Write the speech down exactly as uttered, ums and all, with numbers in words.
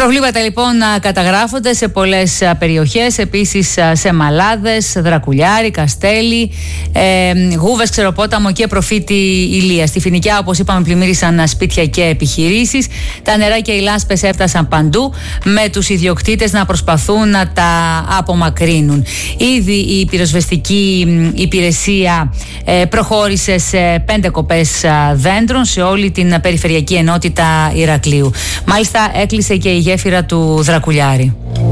Προβλήματα λοιπόν καταγράφονται σε πολλές περιοχές, επίσης σε Μαλάδες, Δρακουλιάρη, Καστέλη, ε, Γούβες, Ξεροπόταμο και Προφήτη Ηλία. Στη Φοινικιά, όπως είπαμε, πλημμύρισαν σπίτια και επιχειρήσεις. Τα νερά και οι λάσπες έφτασαν παντού, με τους ιδιοκτήτες να προσπαθούν να τα απομακρύνουν. Ήδη η πυροσβεστική υπηρεσία ε, προχώρησε σε πέντε κοπές δέντρων σε όλη την περιφερειακή ενότητα Ηρακλείου. Μάλιστα έκλεισε και η γέφυρα του Δρακουλιάρη.